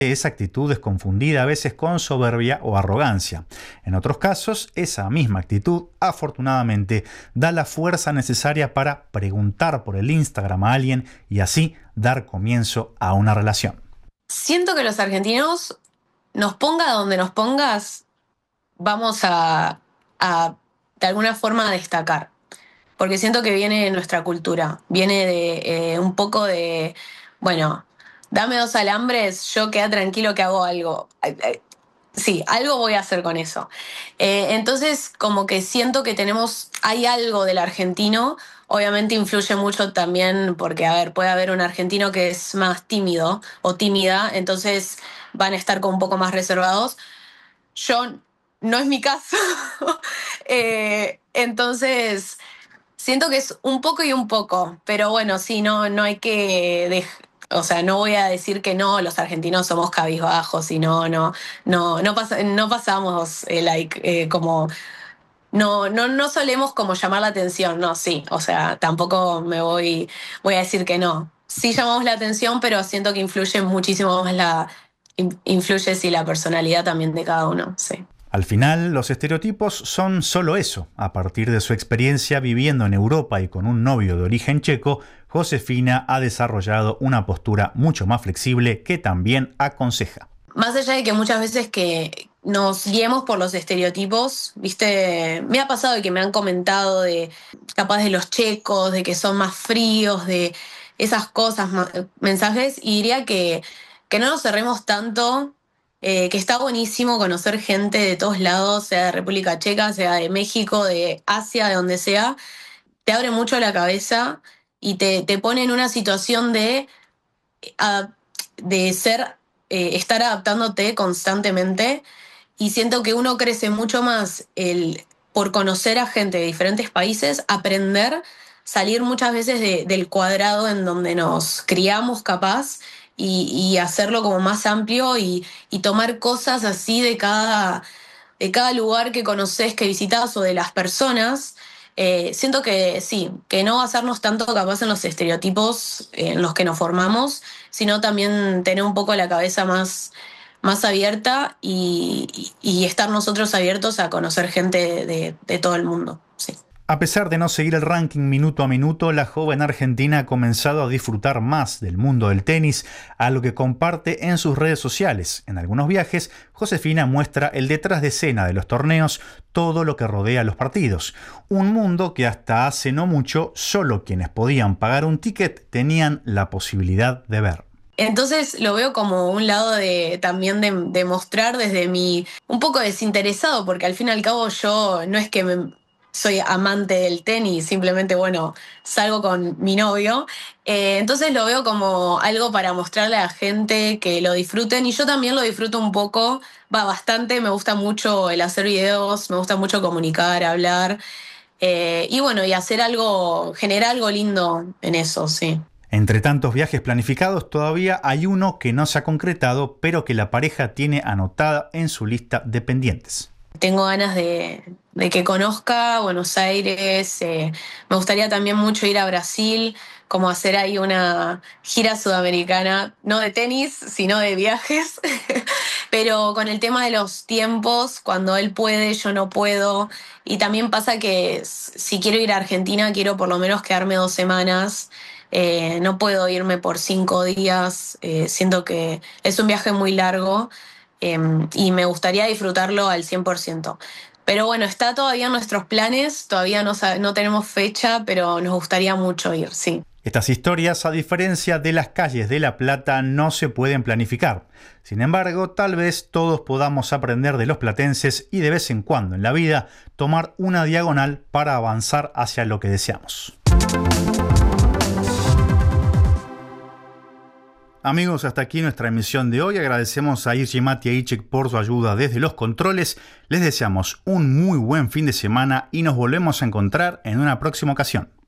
Esa actitud es confundida a veces con soberbia o arrogancia. En otros casos, esa misma actitud, afortunadamente, da la fuerza necesaria para preguntar por el Instagram a alguien y así dar comienzo a una relación. Siento que los argentinos, nos ponga donde nos pongas, vamos a de alguna forma a destacar. Porque siento que viene de nuestra cultura, viene de un poco de, bueno, dame dos alambres, yo queda tranquilo que hago algo. Sí, algo voy a hacer con eso. Entonces, como que siento que hay algo del argentino, obviamente influye mucho también porque, a ver, puede haber un argentino que es más tímido o tímida, entonces van a estar como un poco más reservados. Yo no es mi caso. Entonces, siento que es un poco y un poco, pero bueno, sí, no hay que o sea, no voy a decir que no, los argentinos somos cabizbajos y no pasamos como no solemos como llamar la atención, no, sí, o sea, tampoco voy a decir que no. Sí llamamos la atención, pero siento que influye muchísimo más influye sí la personalidad también de cada uno, sí. Al final, los estereotipos son solo eso. A partir de su experiencia viviendo en Europa y con un novio de origen checo, Josefina ha desarrollado una postura mucho más flexible que también aconseja. Más allá de que muchas veces que nos guiemos por los estereotipos, viste, me ha pasado y que me han comentado de capaz de los checos, de que son más fríos, de esas cosas, mensajes, y diría que no nos cerremos tanto, que está buenísimo conocer gente de todos lados, sea de República Checa, sea de México, de Asia, de donde sea, te abre mucho la cabeza y te pone en una situación a- de estar adaptándote constantemente y siento que uno crece mucho más por conocer a gente de diferentes países, aprender, salir muchas veces del cuadrado en donde nos criamos capaz y hacerlo como más amplio y tomar cosas así de cada lugar que conoces, que visitas o de las personas. Siento que sí, que no basarnos tanto capaz en los estereotipos en los que nos formamos, sino también tener un poco la cabeza más abierta y estar nosotros abiertos a conocer gente de todo el mundo. Sí. A pesar de no seguir el ranking minuto a minuto, la joven argentina ha comenzado a disfrutar más del mundo del tenis, algo que comparte en sus redes sociales. En algunos viajes, Josefina muestra el detrás de escena de los torneos, todo lo que rodea los partidos. Un mundo que hasta hace no mucho, solo quienes podían pagar un ticket tenían la posibilidad de ver. Entonces lo veo como un lado también de mostrar desde un poco desinteresado, porque al fin y al cabo yo no es que soy amante del tenis, simplemente, bueno, salgo con mi novio. Entonces lo veo como algo para mostrarle a la gente que lo disfruten y yo también lo disfruto un poco, va bastante, me gusta mucho el hacer videos, me gusta mucho comunicar, hablar y bueno, y hacer algo, generar algo lindo en eso, sí. Entre tantos viajes planificados, todavía hay uno que no se ha concretado, pero que la pareja tiene anotada en su lista de pendientes. Tengo ganas de que conozca Buenos Aires. Me gustaría también mucho ir a Brasil, como hacer ahí una gira sudamericana, no de tenis, sino de viajes. Pero con el tema de los tiempos, cuando él puede, yo no puedo. Y también pasa que si quiero ir a Argentina, quiero por lo menos quedarme 2 semanas. No puedo irme por 5 días. Siento que es un viaje muy largo y me gustaría disfrutarlo al 100%. Pero bueno, está todavía en nuestros planes, todavía no tenemos fecha, pero nos gustaría mucho ir, sí. Estas historias, a diferencia de las calles de La Plata, no se pueden planificar. Sin embargo, tal vez todos podamos aprender de los platenses y de vez en cuando en la vida tomar una diagonal para avanzar hacia lo que deseamos. Amigos, hasta aquí nuestra emisión de hoy. Agradecemos a Irgi Matiaichek por su ayuda desde los controles. Les deseamos un muy buen fin de semana y nos volvemos a encontrar en una próxima ocasión.